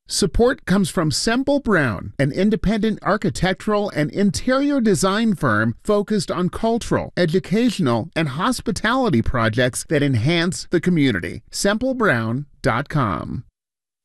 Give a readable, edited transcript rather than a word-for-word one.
Support comes from Semple Brown, an independent architectural and interior design firm focused on cultural, educational, and hospitality projects that enhance the community. SempleBrown.com.